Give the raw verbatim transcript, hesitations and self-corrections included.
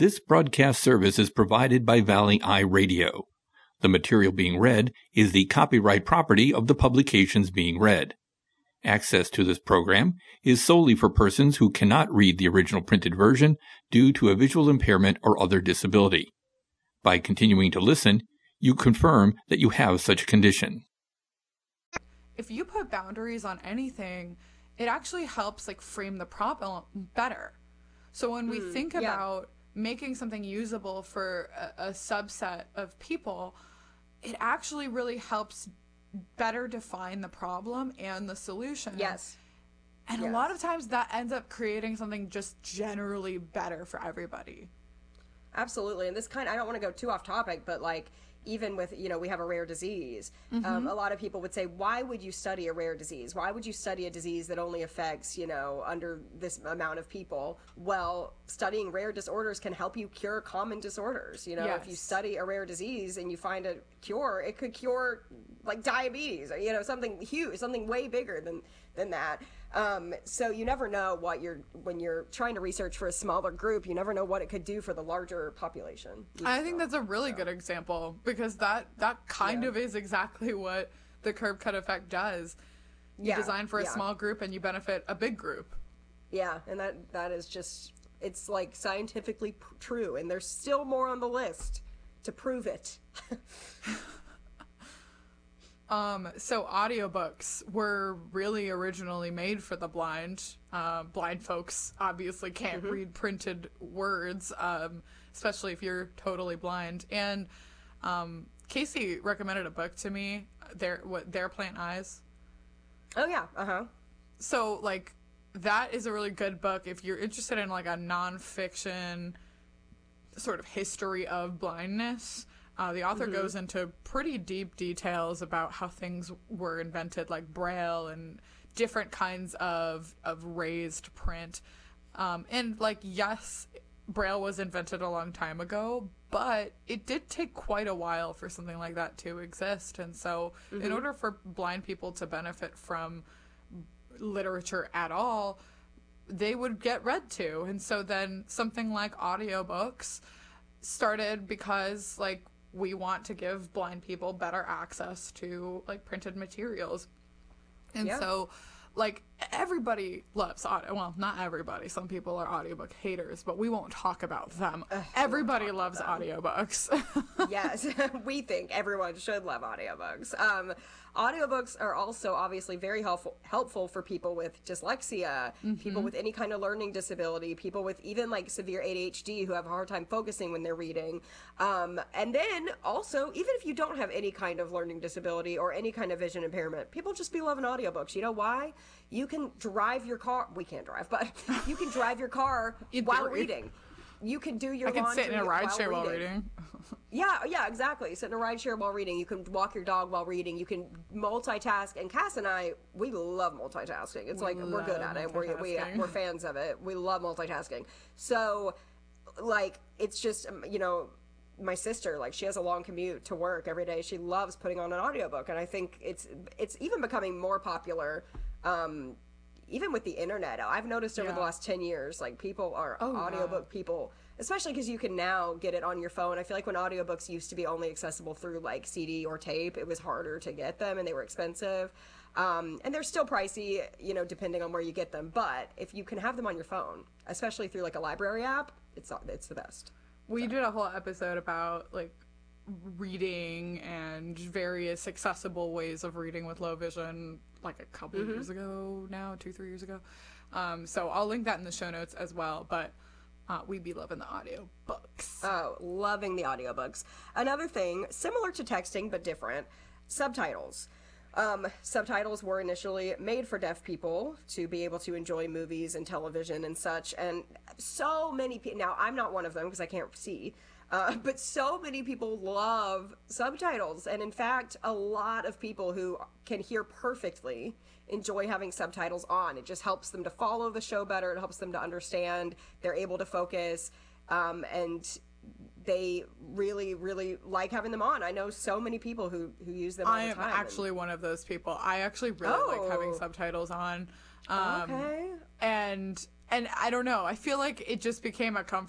This broadcast service is provided by Valley Eye Radio. The material being read is the copyright property of the publications being read. Access to this program is solely for persons who cannot read the original printed version due to a visual impairment or other disability. By continuing to listen, you confirm that you have such a condition. If you put boundaries on anything, it actually helps like frame the problem better. So when we mm, think yeah. about making something usable for a, a subset of people, it actually really helps better define the problem and the solution. Yes. And yes. a lot of times that ends up creating something just generally better for everybody. Absolutely. And this kind of, I don't want to go too off topic, but like, even with, you know, we have a rare disease. Mm-hmm. Um, a lot of people would say, why would you study a rare disease? Why would you study a disease that only affects, you know, under this amount of people? Well, studying rare disorders can help you cure common disorders. You know, yes. if you study a rare disease and you find a cure, it could cure like diabetes or, you know, something huge, something way bigger than, than that. Um, so you never know what you're, when you're trying to research for a smaller group, you never know what it could do for the larger population. I think that's a really so. good example because that, that kind yeah. of is exactly what the curb cut effect does. You yeah. design for a yeah. small group and you benefit a big group. Yeah. And that, that is just, it's like scientifically p- true. And there's still more on the list to prove it. Um, so audiobooks were really originally made for the blind. Uh, blind folks obviously can't mm-hmm. read printed words, um, especially if you're totally blind. And um, Casey recommended a book to me, Their what Their Plant Eyes. Oh yeah, uh-huh. So like that is a really good book if you're interested in like a nonfiction sort of history of blindness. Uh, the author mm-hmm. goes into pretty deep details about how things were invented, like Braille and different kinds of of raised print. Um, and, like, yes, Braille was invented a long time ago, but it did take quite a while for something like that to exist. And so mm-hmm. in order for blind people to benefit from literature at all, they would get read to. And so then something like audiobooks started because, like, we want to give blind people better access to like printed materials. And yeah. so like everybody loves audio. Well, not everybody. Some people are audiobook haters, but we won't talk about them. Uh, everybody loves audiobooks. Yes. We think everyone should love audiobooks. Um, audiobooks are also obviously very helpful helpful for people with dyslexia, mm-hmm. people with any kind of learning disability, people with even like severe A D H D who have a hard time focusing when they're reading. Um, and then also, even if you don't have any kind of learning disability or any kind of vision impairment, people just be loving audiobooks. You know why? You can drive your car. We can't drive, but you can drive your car while reading. You can do your I can laundry sit in a ride while chair reading. while reading. Yeah, yeah, exactly. Sit in a ride chair while reading. You can walk your dog while reading. You can multitask. And Cass and I, we love multitasking. It's we like we're good at it. We're we, we're fans of it. We love multitasking. So, like, it's just you know, my sister, like, she has a long commute to work every day. She loves putting on an audiobook, and I think it's it's even becoming more popular. Um, even with the internet, I've noticed over yeah. the last ten years, like, people are oh, audiobook yeah. people, especially because you can now get it on your phone. I feel like when audiobooks used to be only accessible through, like, C D or tape, it was harder to get them, and they were expensive. Um, and they're still pricey, you know, depending on where you get them. But if you can have them on your phone, especially through, like, a library app, it's it's the best. We so. did a whole episode about, like, reading and various accessible ways of reading with low vision like a couple mm-hmm. years ago now, two, three years ago. Um, so I'll link that in the show notes as well. But uh, we be loving the audio books. Oh, loving the audiobooks. Another thing, similar to texting but different, subtitles. Um, subtitles were initially made for deaf people to be able to enjoy movies and television and such. And so many people, now I'm not one of them because I can't see, Uh, but so many people love subtitles. And in fact, a lot of people who can hear perfectly enjoy having subtitles on. It just helps them to follow the show better. It helps them to understand. They're able to focus. Um, and they really, really like having them on. I know so many people who, who use them all I the time. I am actually and... one of those people. I actually really oh. like having subtitles on. Um, okay. And... And I don't know, I feel like it just became a comfort